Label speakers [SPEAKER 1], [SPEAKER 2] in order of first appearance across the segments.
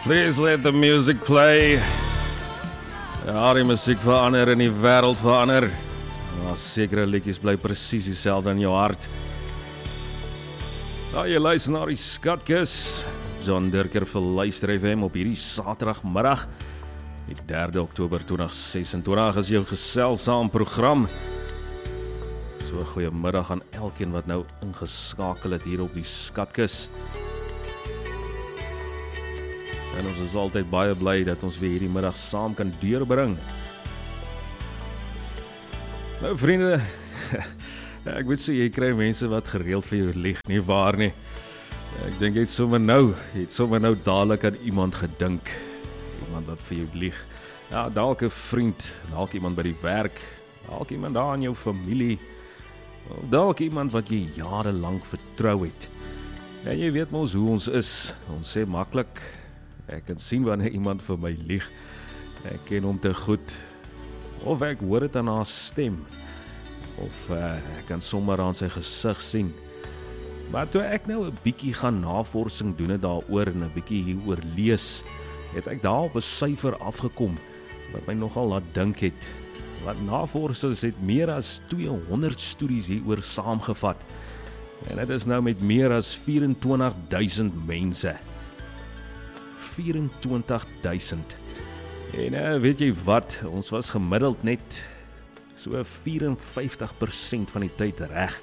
[SPEAKER 1] Please let the music play. Ja, die musiek verander en die wêreld verander. Maar sekere liedjies bly presies dieselfde in jou hart. Nou, jy luister na die Skatkis. John Dirker vir Luister FM op hierdie Saterdagmiddag, die 3 Oktober 2026 is jou geselsaam program. So goeiemiddag aan elkeen wat nou ingeskakel het hier op die Skatkis. En ons is altyd baie bly dat ons weer hierdie middag saam kan deurbring. Nou vriende, ek moet sê, jy kry mense wat gereeld vir jou lieg, nie waar nie. Ek dink jy het sommer nou dadelik aan iemand gedink. Iemand wat vir jou lieg. Ja, dalk 'n vriend, dalk iemand by die werk, dalk iemand daar in jou familie, dalk iemand wat jy jarelang vertrou het. En jy weet mos hoe ons is. Ons sê maklik, ek kan sien wanneer iemand vir my lieg. Ek ken hom te goed. Of ek hoor dit aan haar stem. Of ek kan sommer aan sy gesig sien. Maar toe ek nou 'n bietjie gaan navorsing doen daaroor en 'n bietjie hieroor lees, het ek daar op 'n syfer afgekom wat my nogal laat dink het. Want navorsers het meer as 200 studies hieroor saamgevat. En dit is nou met meer as 24.000 mense. 24.000. En weet jy wat, ons was gemiddeld net so 54% van die tyd reg.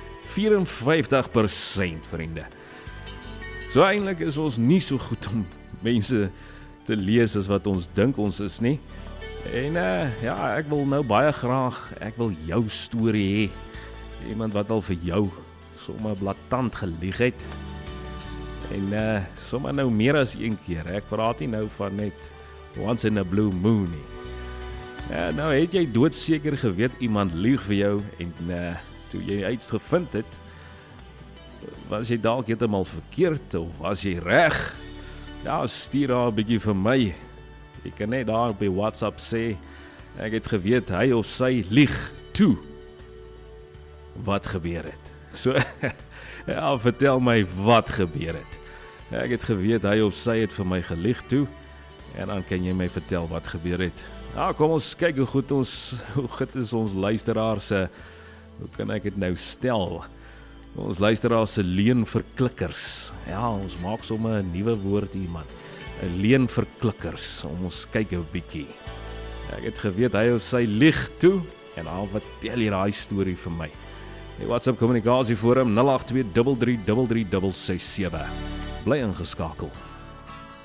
[SPEAKER 1] 54%, vriende. So eintlik is ons nie so goed om mense te lees as wat ons dink ons is nie. En ja, ek wil nou baie graag, ek wil jou storie hê. Iemand wat al vir jou sommer blaatant gelieg het. En sommer nou meer as een keer. Ek praat nie nou van net once in a blue moon nie. Nou het jy doodseker geweet iemand lieg vir jou en toe jy uitgevind het, was jy dalk heeltemal verkeerd of was jy reg? Ja, stuur daar 'n bietjie vir my. Jy kan net daar op die WhatsApp sê, ek het geweet hy of sy lieg toe. Wat gebeur het? So, ja, vertel my wat gebeur het. Ek het geweet hy of sy het vir my gelieg toe, en dan kan jy my vertel wat gebeur het. Ja, kom ons kyk hoe goed is ons luisteraars, hoe kan ek dit nou stel? Ons luisteraars se leenverklikkers. Ja, ons maak sommer 'n nuwe woord hier, man. 'n Leenverklikkers. Ons kyk 'n bietjie. Ek het geweet hy of sy lieg toe, en dan vertel jy daai storie vir my. Die WhatsApp kommunikasieforum 082333367. Bly ingeskakel.